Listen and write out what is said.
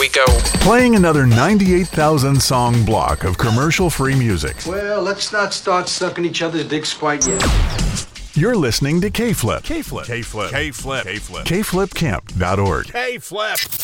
we go. Playing another 98,000 song block of commercial-free music. Well, let's not start sucking each other's dicks quite yet. You're listening to K-Flip. K-Flip. K-Flip. K-Flip. K-Flip. KFlipCamp.org. K-Flip.